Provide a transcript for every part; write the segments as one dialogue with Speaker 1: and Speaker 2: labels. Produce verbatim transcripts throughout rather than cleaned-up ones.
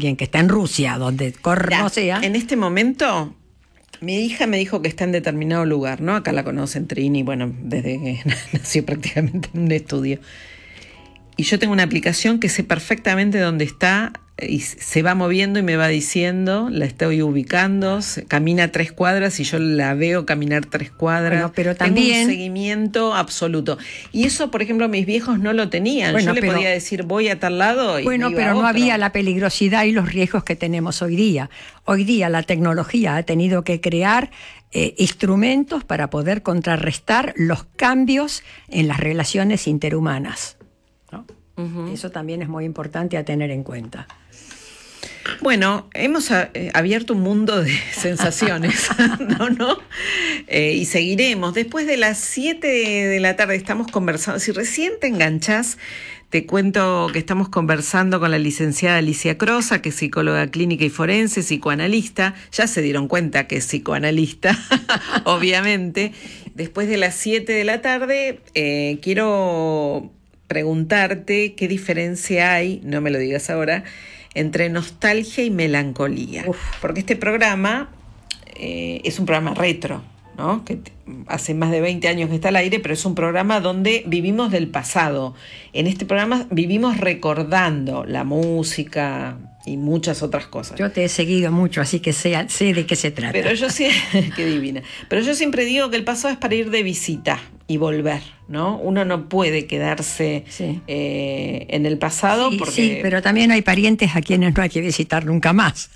Speaker 1: alguien que está en Rusia, donde corre, no sea.
Speaker 2: En este momento, mi hija me dijo que está en determinado lugar, ¿no? Acá la conocen, Trini, bueno, desde que nació prácticamente en un estudio. Y yo tengo una aplicación que sé perfectamente dónde está y se va moviendo y me va diciendo, la estoy ubicando, se, camina tres cuadras y yo la veo caminar tres cuadras.
Speaker 1: Bueno, pero también
Speaker 2: tengo un seguimiento absoluto. Y eso, por ejemplo, mis viejos no lo tenían.
Speaker 1: Bueno,
Speaker 2: yo le
Speaker 1: pero,
Speaker 2: podía decir, voy a tal lado y
Speaker 1: bueno,
Speaker 2: me iba
Speaker 1: pero
Speaker 2: a
Speaker 1: no
Speaker 2: otro.
Speaker 1: había la peligrosidad y los riesgos que tenemos hoy día. Hoy día la tecnología ha tenido que crear eh, instrumentos para poder contrarrestar los cambios en las relaciones interhumanas, ¿no? Uh-huh. Eso también es muy importante a tener en cuenta.
Speaker 2: Bueno, hemos eh, abierto un mundo de sensaciones, ¿no? ¿no? Eh, y seguiremos. Después de las siete de la tarde estamos conversando. Si recién te enganchás, te cuento que estamos conversando con la licenciada Alicia Crosa, que es psicóloga clínica y forense, psicoanalista. Ya se dieron cuenta que es psicoanalista, obviamente. Después de las siete de la tarde, eh, quiero preguntarte qué diferencia hay, no me lo digas ahora, entre nostalgia y melancolía. Uf. Porque este programa eh, es un programa retro, ¿no? Que t- hace más de veinte años que está al aire, pero es un programa donde vivimos del pasado. En este programa vivimos recordando la música y muchas otras cosas.
Speaker 1: Yo te he seguido mucho, así que sé, sé de qué se trata.
Speaker 2: Pero yo sí, qué divina. Pero yo siempre digo que el pasado es para ir de visita y volver, ¿no? Uno no puede quedarse sí. eh, en el pasado
Speaker 1: sí,
Speaker 2: porque...
Speaker 1: Sí, pero también hay parientes a quienes no hay que visitar nunca más.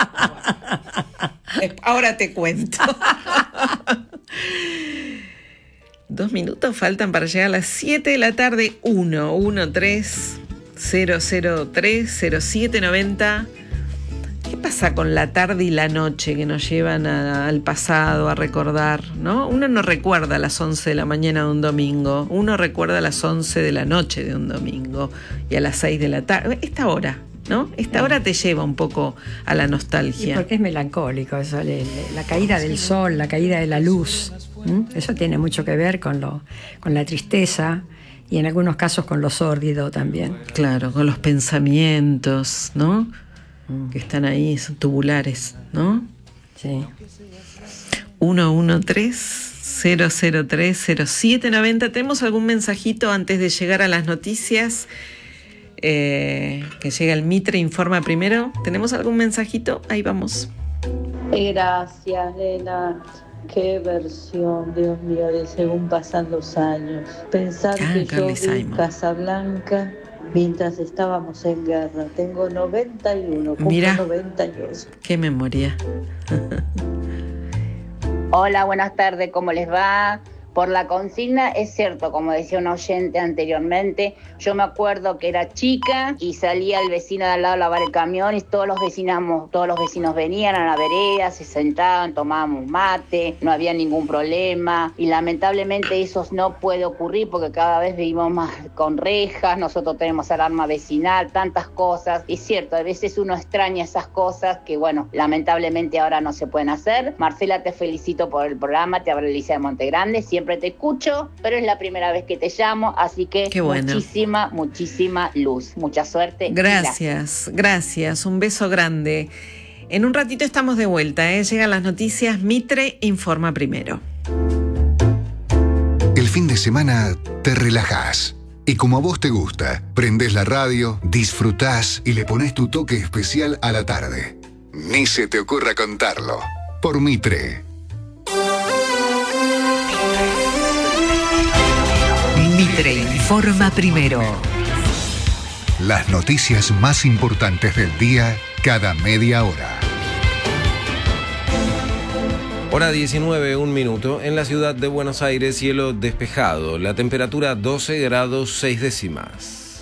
Speaker 2: Ahora te cuento. Dos minutos faltan para llegar a las siete de la tarde. uno uno tres cero cero tres cero siete noventa. ¿Qué pasa con la tarde y la noche que nos llevan a, al pasado, a recordar, ¿no? Uno no recuerda a las once de la mañana de un domingo, uno recuerda a las once de la noche de un domingo y a las seis de la tarde. Esta hora, ¿no? Esta hora te lleva un poco a la nostalgia.
Speaker 1: Y porque es melancólico eso, le, le, la caída del sol, la caída de la luz. ¿Mm? Eso tiene mucho que ver con, lo, con la tristeza y en algunos casos con lo sórdido también.
Speaker 2: Claro, con los pensamientos, ¿no? Que están ahí, son tubulares, ¿no?
Speaker 1: Sí.
Speaker 2: uno uno tres cero cero tres cero siete noventa. ¿Tenemos algún mensajito antes de llegar a las noticias? Eh, que llega el Mitre Informa primero. ¿Tenemos algún mensajito? Ahí vamos.
Speaker 3: Gracias, Lena. Qué versión, Dios mío, de según pasan los años. Pensar ah, que yo vi Casablanca mientras estábamos en guerra. Tengo noventa y uno,
Speaker 2: Mira,
Speaker 3: noventa y ocho.
Speaker 2: Qué memoria.
Speaker 4: Hola, buenas tardes, ¿cómo les va? Por la consigna, es cierto, como decía un oyente anteriormente, yo me acuerdo que era chica y salía el vecino de al lado a lavar el camión y todos los vecinos, todos los vecinos venían a la vereda, se sentaban, tomábamos mate, no había ningún problema y lamentablemente eso no puede ocurrir porque cada vez vivimos más con rejas, nosotros tenemos alarma vecinal, tantas cosas. Es cierto, a veces uno extraña esas cosas que, bueno, lamentablemente ahora no se pueden hacer. Marcela, te felicito por el programa, te habla Alicia de Montegrande, siempre te escucho, pero es la primera vez que te llamo, así que bueno. muchísima, muchísima luz, mucha suerte.
Speaker 2: Gracias, gracias, gracias, un beso grande. En un ratito estamos de vuelta, ¿eh? Llegan las noticias, Mitre Informa primero.
Speaker 5: El fin de semana te relajás y como a vos te gusta, prendés la radio, disfrutás y le pones tu toque especial a la tarde. Ni se te ocurra contarlo. Por Mitre.
Speaker 6: Mitre Informa primero.
Speaker 5: Las noticias más importantes del día cada media hora.
Speaker 7: Hora diecinueve, un minuto. En la ciudad de Buenos Aires, cielo despejado. La temperatura doce grados seis décimas.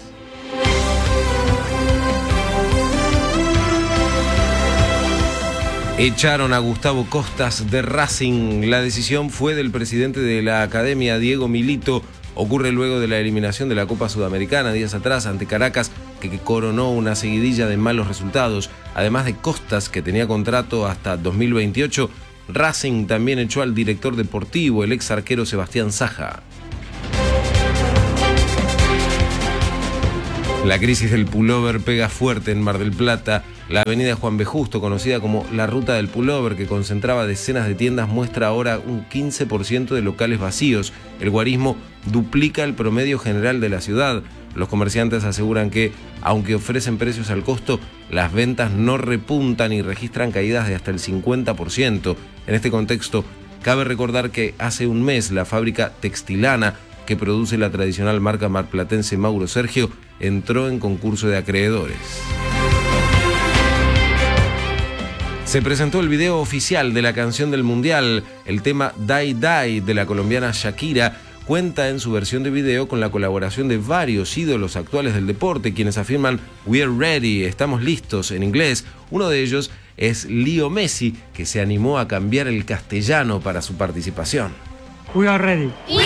Speaker 7: Echaron a Gustavo Costas de Racing. La decisión fue del presidente de la Academia, Diego Milito. Ocurre luego de la eliminación de la Copa Sudamericana días atrás ante Caracas, que, que coronó una seguidilla de malos resultados. Además de Costas, que tenía contrato hasta dos mil veintiocho, Racing también echó al director deportivo, el ex arquero Sebastián Saja. La crisis del pullover pega fuerte en Mar del Plata. La avenida Juan B. Justo, conocida como la ruta del pullover, que concentraba decenas de tiendas, muestra ahora un quince por ciento de locales vacíos. El guarismo duplica el promedio general de la ciudad. Los comerciantes aseguran que, aunque ofrecen precios al costo, las ventas no repuntan y registran caídas de hasta el cincuenta por ciento. En este contexto, cabe recordar que hace un mes la fábrica Textilana, que produce la tradicional marca marplatense Mauro Sergio, entró en concurso de acreedores. Se presentó el video oficial de la canción del Mundial. El tema Die Die de la colombiana Shakira cuenta en su versión de video con la colaboración de varios ídolos actuales del deporte, quienes afirman "We're ready", estamos listos en inglés. Uno de ellos es Leo Messi, que se animó a cambiar el castellano para su participación.
Speaker 8: We are ready.